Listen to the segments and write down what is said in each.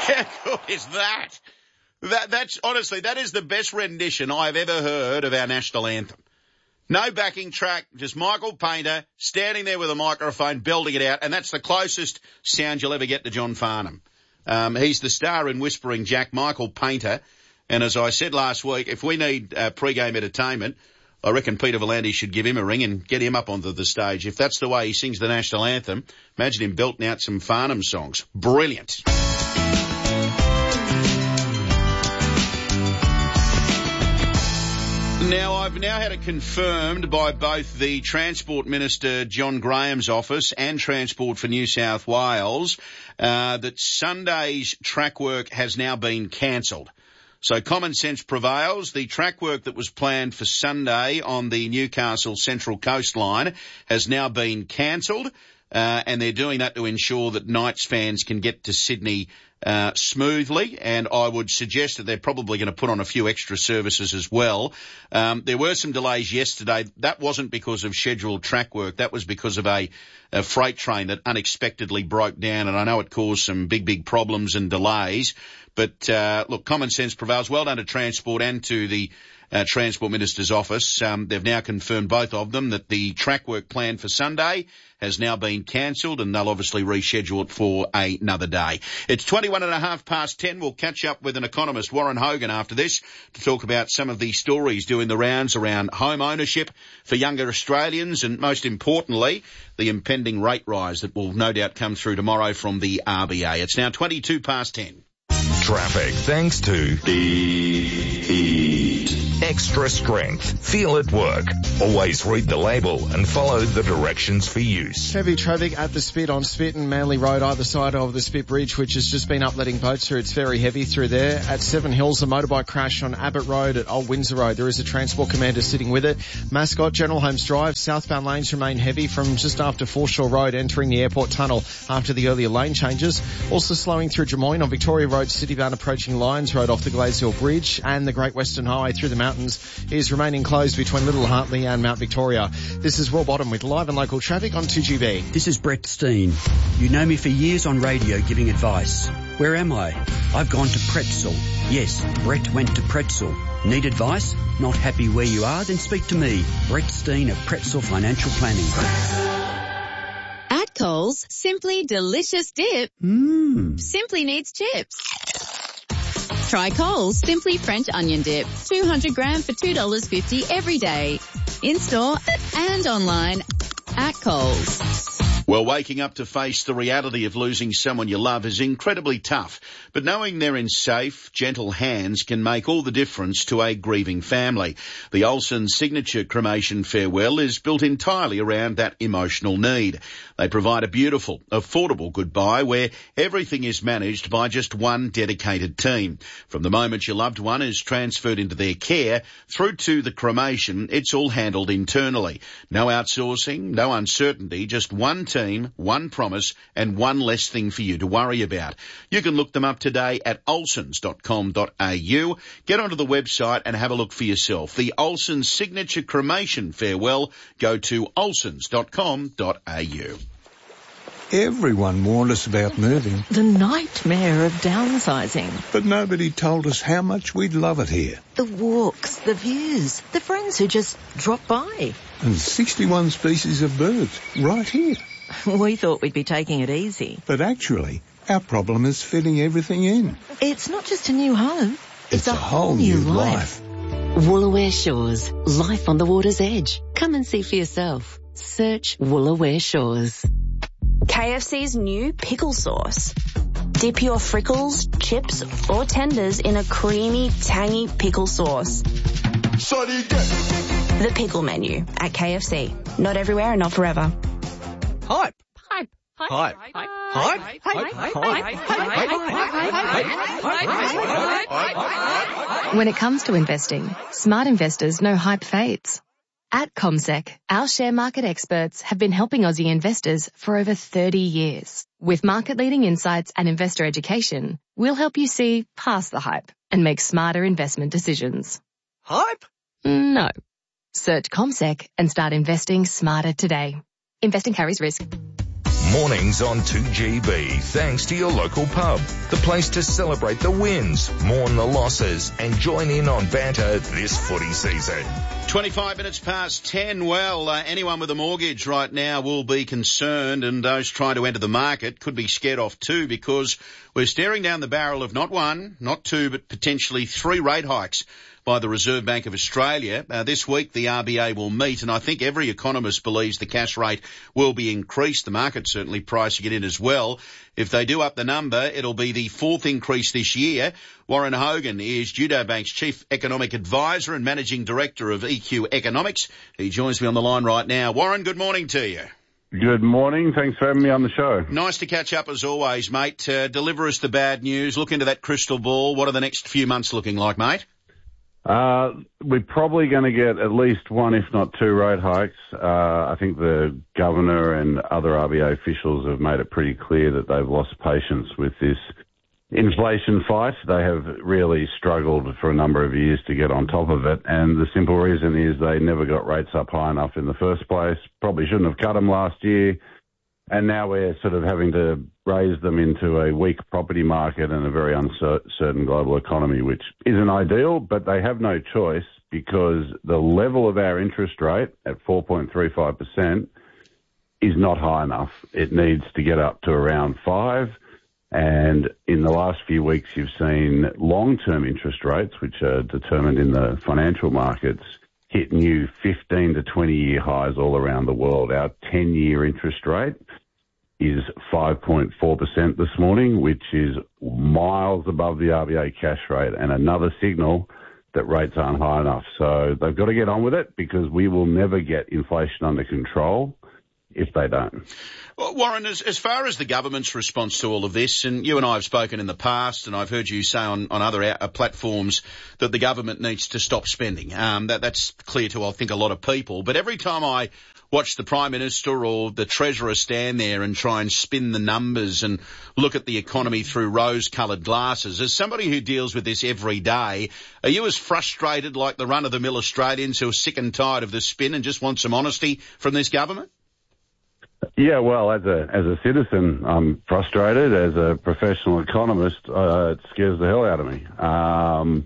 How good is that? That's honestly, that is the best rendition I've ever heard of our national anthem. No backing track, just Michael Painter standing there with a microphone, belting it out, and that's the closest sound you'll ever get to John Farnham. He's the star in Whispering Jack, Michael Painter, and as I said last week, if we need pre-game entertainment, I reckon Peter V'landys should give him a ring and get him up onto the stage. If that's the way he sings the national anthem, imagine him belting out some Farnham songs. Brilliant. Now, I've now had it confirmed by both the Transport Minister, John Graham's office, and Transport for New South Wales, that Sunday's track work has now been cancelled. So common sense prevails. The track work that was planned for Sunday on the Newcastle Central Coastline has now been cancelled, and they're doing that to ensure that Knights fans can get to Sydney smoothly, and I would suggest that they're probably going to put on a few extra services as well. There were some delays yesterday. That wasn't because of scheduled track work. That was because of a freight train that unexpectedly broke down, and I know it caused some big problems and delays. But look, common sense prevails. Well done to Transport and to the Transport Minister's office. They've now confirmed, both of them, that the track work planned for Sunday has now been cancelled, and they'll obviously reschedule it for another day. It's 10:21. We'll catch up with an economist, Warren Hogan, after this to talk about some of the stories doing the rounds around home ownership for younger Australians, and most importantly, the impending rate rise that will no doubt come through tomorrow from the RBA. It's now 10:22. Traffic thanks to Heat. Extra strength. Feel it work. Always read the label and follow the directions for use. Heavy traffic at the Spit on Spit and Manly Road, either side of the Spit Bridge, which has just been up letting boats through. It's very heavy through there. At Seven Hills, a motorbike crash on Abbott Road at Old Windsor Road. There is a Transport Commander sitting with it. Mascot, General Holmes Drive, southbound lanes remain heavy from just after Foreshore Road, entering the airport tunnel after the earlier lane changes. Also slowing through Drummoyne on Victoria Road, citybound approaching Lyons Road off the Glazehill Bridge, and the Great Western Highway through the mountains is remaining closed between Little Hartley and Mount Victoria. This is Will Bottom with live and local traffic on 2GB. This is Brett Steen. You know me for years on radio giving advice. Where am I? I've gone to Pretzel. Yes, Brett went to Pretzel. Need advice? Not happy where you are? Then speak to me, Brett Steen of Pretzel Financial Planning. At Coles, simply delicious dip simply needs chips. Try Coles Simply French Onion Dip, 200 gram for $2.50 every day. In-store and online at Coles. Well, waking up to face the reality of losing someone you love is incredibly tough, but knowing they're in safe, gentle hands can make all the difference to a grieving family. The Olsen Signature Cremation Farewell is built entirely around that emotional need. They provide a beautiful, affordable goodbye where everything is managed by just one dedicated team. From the moment your loved one is transferred into their care through to the cremation, it's all handled internally. No outsourcing, no uncertainty, just one team, one promise, and one less thing for you to worry about. You can look them up today at olsens.com.au. Get onto the website and have a look for yourself. The Olsen Signature Cremation Farewell. Go to olsens.com.au. Everyone warned us about moving. The nightmare of downsizing. But nobody told us how much we'd love it here. The walks, the views, the friends who just drop by. And 61 species of birds right here. We thought we'd be taking it easy. But actually, our problem is fitting everything in. It's not just a new home. It's a whole new life. Woolaware Shores. Life on the water's edge. Come and see for yourself. Search Woolaware Shores. KFC's new pickle sauce. Dip your frickles, chips or tenders in a creamy, tangy pickle sauce. The pickle menu at KFC. Not everywhere and not forever. Hype. Hype. Hype. Hype. Hype. When it comes to investing, smart investors know hype fades. At CommSec, our share market experts have been helping Aussie investors for over 30 years. With market-leading insights and investor education, we'll help you see past the hype and make smarter investment decisions. Hype? No. Search CommSec and start investing smarter today. Investing carries risk. Mornings on 2GB, thanks to your local pub. The place to celebrate the wins, mourn the losses, and join in on banter this footy season. 25 minutes past 10. Well, anyone with a mortgage right now will be concerned, and those trying to enter the market could be scared off too, because we're staring down the barrel of not one, not two, but potentially 3 rate hikes by the Reserve Bank of Australia. This week the RBA will meet, and I think every economist believes the cash rate will be increased. The market's certainly pricing it in as well. If they do up the number, it'll be the 4th increase this year. Warren Hogan is Judo Bank's Chief Economic Advisor and Managing Director of EQ Economics. He joins me on the line right now. Warren, good morning to you. Good morning. Thanks for having me on the show. Nice to catch up as always, mate. Deliver us the bad news. Look into that crystal ball. What are the next few months looking like, mate? We're probably going to get at least 1, if not 2 rate hikes. I think the governor and other RBA officials have made it pretty clear that they've lost patience with this inflation fight. They have really struggled for a number of years to get on top of it, and the simple reason is they never got rates up high enough in the first place. Probably shouldn't have cut them last year. And now we're sort of having to raise them into a weak property market and a very uncertain global economy, which isn't ideal, but they have no choice because the level of our interest rate at 4.35% is not high enough. It needs to get up to around 5%. And in the last few weeks, you've seen long-term interest rates, which are determined in the financial markets, hit new 15 to 20-year highs all around the world. Our 10-year interest rate is 5.4% this morning, which is miles above the RBA cash rate, and another signal that rates aren't high enough. So they've got to get on with it because we will never get inflation under control if they don't. Well, Warren, as far as the government's response to all of this, and you and I have spoken in the past, and I've heard you say on other platforms that the government needs to stop spending. That's clear to, I think, a lot of people. But every time I watch the Prime Minister or the Treasurer stand there and try and spin the numbers and look at the economy through rose-coloured glasses, as somebody who deals with this every day, are you as frustrated like the run-of-the-mill Australians who are sick and tired of the spin and just want some honesty from this government? Yeah, well, as a citizen, I'm frustrated. As a professional economist, it scares the hell out of me.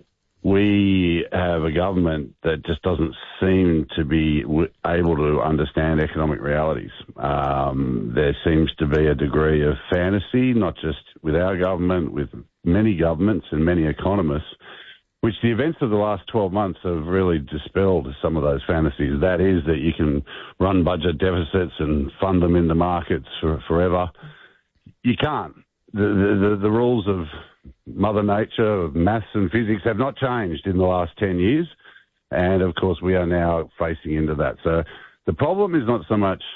We have a government that just doesn't seem to be able to understand economic realities. There seems to be a degree of fantasy, not just with our government, with many governments and many economists, which the events of the last 12 months have really dispelled some of those fantasies. That is that you can run budget deficits and fund them in the markets forever. You can't. The rules of Mother Nature, of maths and physics have not changed in the last 10 years. And, of course, we are now facing into that. So the problem is not so much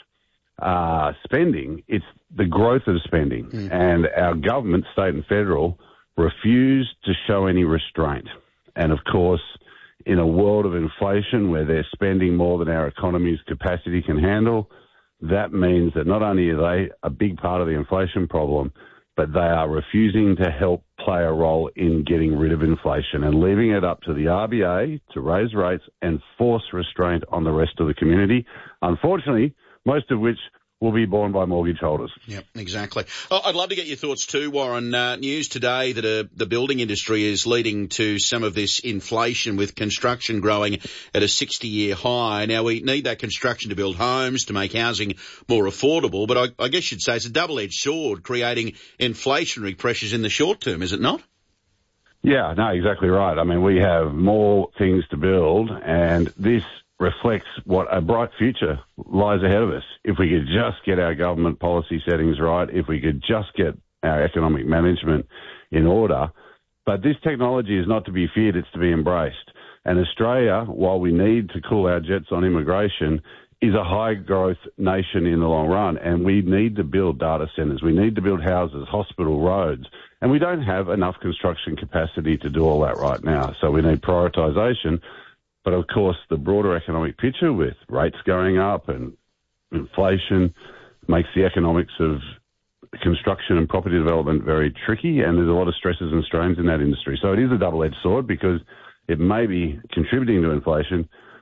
spending, it's the growth of spending. And our government, state and federal, refuse to show any restraint. And, of course, in a world of inflation where they're spending more than our economy's capacity can handle, that means that not only are they a big part of the inflation problem, but they are refusing to help play a role in getting rid of inflation and leaving it up to the RBA to raise rates and force restraint on the rest of the community, unfortunately, most of which will be borne by mortgage holders. Yep, exactly. I'd love to get your thoughts too, Warren. News today that the building industry is leading to some of this inflation with construction growing at a 60-year high. Now, we need that construction to build homes, to make housing more affordable, but I guess you'd say it's a double-edged sword, creating inflationary pressures in the short term, is it not? Yeah, no, exactly right. I mean, we have more things to build, and this reflects what a bright future lies ahead of us. If we could just get our government policy settings right, if we could just get our economic management in order. But this technology is not to be feared, it's to be embraced. And Australia, while we need to cool our jets on immigration, is a high-growth nation in the long run, and we need to build data centres. We need to build houses, hospital, roads, and we don't have enough construction capacity to do all that right now. So we need prioritisation. But, of course, the broader economic picture with rates going up and inflation makes the economics of construction and property development very tricky, and there's a lot of stresses and strains in that industry. So it is a double-edged sword because it may be contributing to inflation,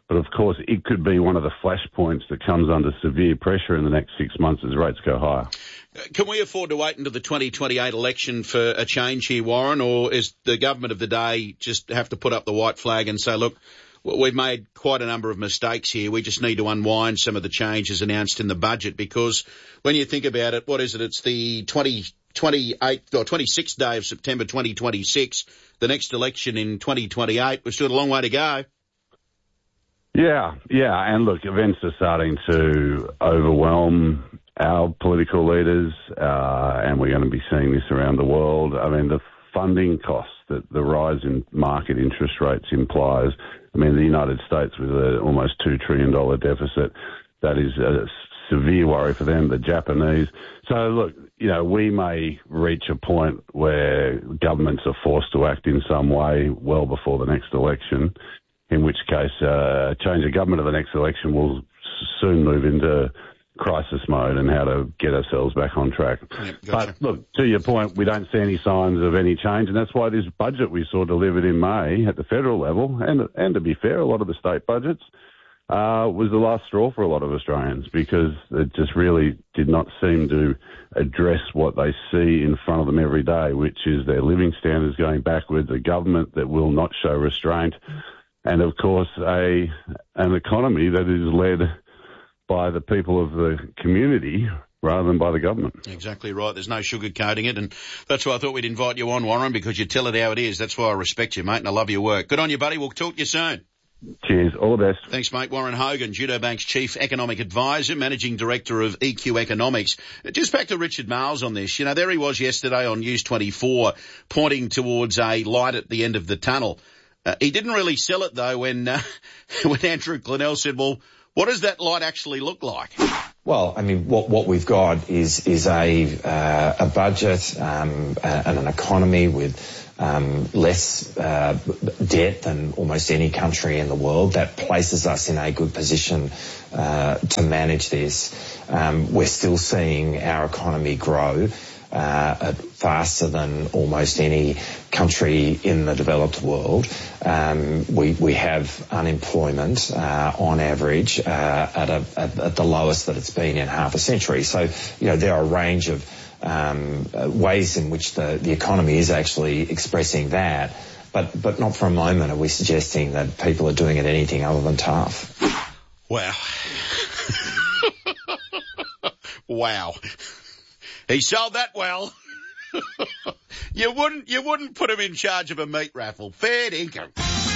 But of course, it could be one of the flashpoints that comes under severe pressure in the next 6 months as rates go higher. Can we afford to wait until the 2028 election for a change here, Warren, or is the government of the day just have to put up the white flag and say, look, we've made quite a number of mistakes here. We just need to unwind some of the changes announced in the budget? Because when you think about it, what is it? It's the 28th or 26th day of September 2026, the next election in 2028. We've still got a long way to go. Yeah. And look, events are starting to overwhelm our political leaders, and we're going to be seeing this around the world. I mean, the funding costs that the rise in market interest rates implies. I mean, the United States with an almost $2 trillion deficit, that is a severe worry for them, the Japanese. So look, we may reach a point where governments are forced to act in some way well before the next election, in which case change of government of the next election will soon move into crisis mode and how to get ourselves back on track. Yep, gotcha. But look, to your point, we don't see any signs of any change, and that's why this budget we saw delivered in May at the federal level, and to be fair, a lot of the state budgets, was the last straw for a lot of Australians, because it just really did not seem to address what they see in front of them every day, which is their living standards going backwards, a government that will not show restraint, and of course an economy that is led by the people of the community rather than by the government. Exactly right. There's no sugarcoating it, and that's why I thought we'd invite you on, Warren, because you tell it how it is. That's why I respect you, mate, and I love your work. Good on you, buddy. We'll talk to you soon. Cheers. All the best. Thanks, mate. Warren Hogan, Judo Bank's Chief Economic Advisor, Managing Director of EQ Economics. Just back to Richard Marles on this. There he was yesterday on News 24 pointing towards a light at the end of the tunnel. He didn't really sell it, though, when Andrew Glenelg said, well, what does that light actually look like? Well, I mean, what we've got is a budget and an economy with less debt than almost any country in the world. That places us in a good position to manage this. We're still seeing our economy grow faster than almost any country in the developed world. We have unemployment on average at the lowest that it's been in half a century. So, there are a range of ways in which the economy is actually expressing that, but not for a moment are we suggesting that people are doing it anything other than tough. Wow. Wow. He sold that well. You wouldn't put him in charge of a meat raffle. Fair dinkum.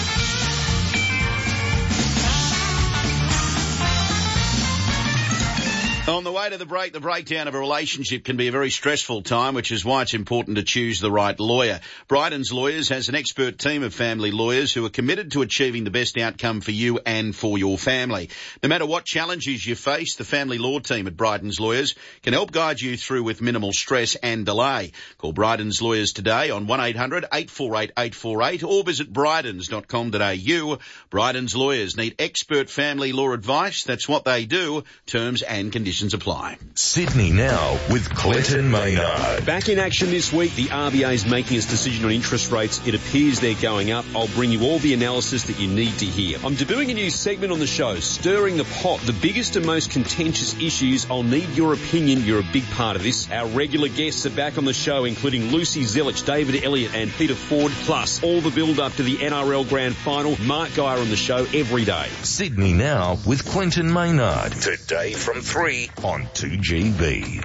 On the way to the break, the breakdown of a relationship can be a very stressful time, which is why it's important to choose the right lawyer. Bryden's Lawyers has an expert team of family lawyers who are committed to achieving the best outcome for you and for your family. No matter what challenges you face, the family law team at Bryden's Lawyers can help guide you through with minimal stress and delay. Call Bryden's Lawyers today on 1-800-848-848 or visit brydens.com.au. Bryden's Lawyers need expert family law advice. That's what they do. Terms and conditions apply. Sydney Now with Clinton Maynard. Back in action this week, the RBA is making its decision on interest rates. It appears they're going up. I'll bring you all the analysis that you need to hear. I'm debuting a new segment on the show, Stirring the Pot, the biggest and most contentious issues. I'll need your opinion. You're a big part of this. Our regular guests are back on the show, including Lucy Zelich, David Elliott and Peter Ford, plus all the build-up to the NRL Grand Final. Mark Geyer on the show every day. Sydney Now with Clinton Maynard. Today from 3 on 2GB.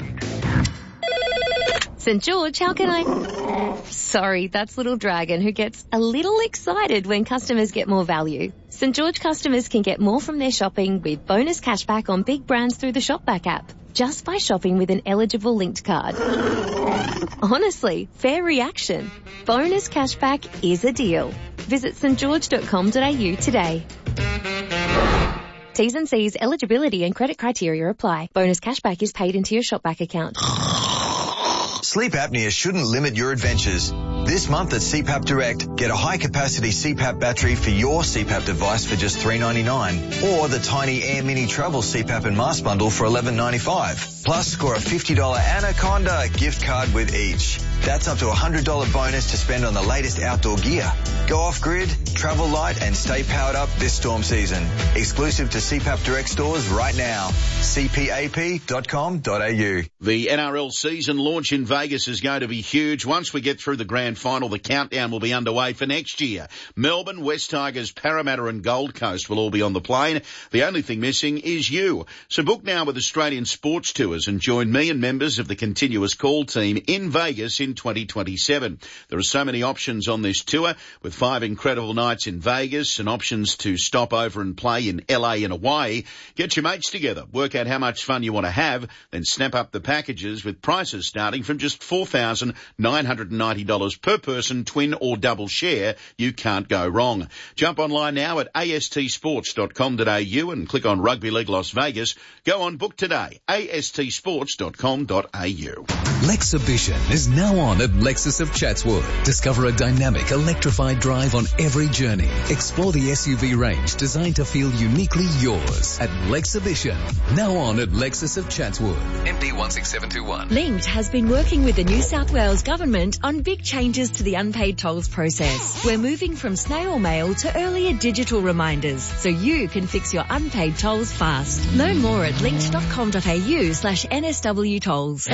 St. George, how can I... Sorry, that's Little Dragon, who gets a little excited when customers get more value. St. George customers can get more from their shopping with bonus cashback on big brands through the Shopback app, just by shopping with an eligible linked card. Honestly, fair reaction. Bonus cashback is a deal. Visit stgeorge.com.au today. T's and C's, eligibility and credit criteria apply. Bonus cashback is paid into your Shopback account. Sleep apnea shouldn't limit your adventures. This month at CPAP Direct, get a high-capacity CPAP battery for your CPAP device for just $3.99, or the Tiny Air Mini Travel CPAP and Mask Bundle for $11.95. Plus, score a $50 Anaconda gift card with each. That's up to $100 bonus to spend on the latest outdoor gear. Go off-grid, travel light and stay powered up this storm season. Exclusive to CPAP Direct stores right now. cpap.com.au. The NRL season launch in Vegas is going to be huge. Once we get through the grand final, the countdown will be underway for next year. Melbourne, West Tigers, Parramatta and Gold Coast will all be on the plane. The only thing missing is you. So book now with Australian Sports Tours and join me and members of the Continuous Call team in Vegas in 2027. There are so many options on this tour, with 5 incredible nights in Vegas and options to stop over and play in LA and Hawaii. Get your mates together, work out how much fun you want to have, then snap up the packages with prices starting from just $4,990 per person, twin or double share. You can't go wrong. Jump online now at astsports.com.au and click on Rugby League Las Vegas. Go on, book today. astsports.com.au. Lexhibition is now on at Lexus of Chatswood. Discover a dynamic electrified drive on every journey. Explore the SUV range designed to feel uniquely yours at Lexhibition. Now on at Lexus of Chatswood. MD 16721. Linked has been working with the New South Wales Government on big changes to the unpaid tolls process. We're moving from snail mail to earlier digital reminders so you can fix your unpaid tolls fast. Learn more at linked.com.au/NSW tolls.